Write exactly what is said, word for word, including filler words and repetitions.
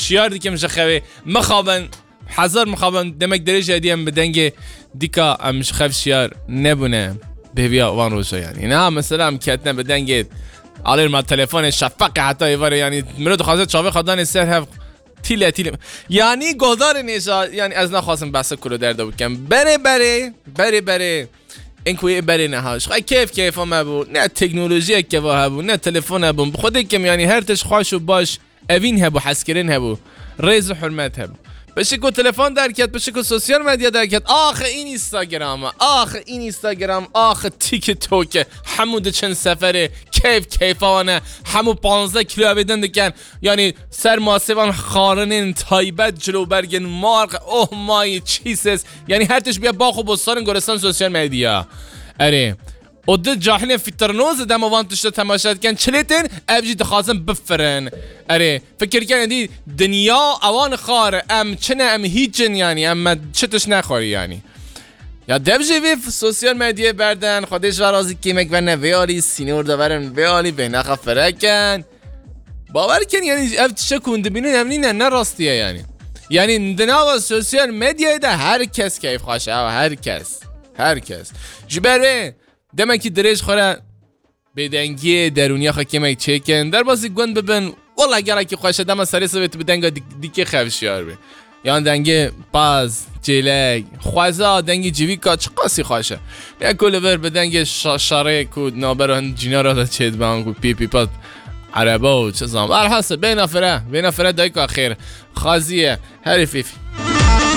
شیار دیگه میشه خوی مخابن هزار مخابن دمک درش هدیم بدنگ دیکا امش خف شیار نبونه بهویا وان روشا یعنی نه مثلا هم کتنه بدنگ علیر ما تلفن شفق حتی ایواره یعنی مرد خواسته چاوه خدان سر هف تیله تیله یعنی گذار نیشا یعنی از نخواستم بحث کلو درده بکم بره بره بره بره این کوی بره نهاش خواهی کیف کیف هم هبو نه تکنولوژی که با هبو نه تلفن هبو بخوده کم یعنی هر تش خوش و باش اوین هبو حسکرین هبو ریز و حرمت هبو بشکو تلفن درکت بشکو سوسیال مدیا درکت آخه این اینستاگرام آخه این اینستاگرام آخه تیک توک حمود چند سفره کیف کیفانه همو پانزده کیلو بدن دکن یعنی سر ماسوان خارنین تایبت جلو برگن مارق اوه مای چیسس یعنی هر تش بیا باخ و بستان گرستان سوسیال مدیا اره و ده جاهلین فیترنوز دم وان تشت تماشات کن چلیتن ابجی تخازن بفرن اره فکر کن دی دنیا اوان خاره ام چنه ام هیچن یعنی ام چتش نخوری یعنی یا دبجی ویف سوسیال مدیا بردن خودش ورازی کیمک و نویالی سینور دورن ویالی به نخ فرکن باور کن یعنی اف چه کنده بینن امنی نه نه راستیه یعنی یعنی دنیا سوسیال مدیا ده هر کس کیف خواشه هر کس هر کس جبره دمه که درش خوره بدنگی درونی خواه که مای چکن در بازی گوند ببین والله اگر که خوشه دمه سری سویت بدنگا دیگه خوشیار بی یان دنگی پاز جلگ خوزا دنگی جیوی که چه قاسی خوشه یا کل بر بدنگی شاره کود نابران جینا را دا چید بانگو پی پی پات عربا و چه زمان برحصل بین افره بین افره دایکو اخیر خازیه هری فیفی